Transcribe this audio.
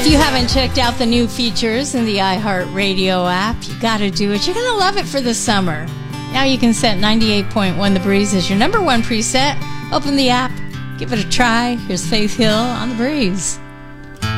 If you haven't checked out the new features in the iHeartRadio app, you got to do it. You're going to love it for the summer. Now you can set 98.1 The Breeze as your number one preset. Open the app, give it a try. Here's Faith Hill on The Breeze.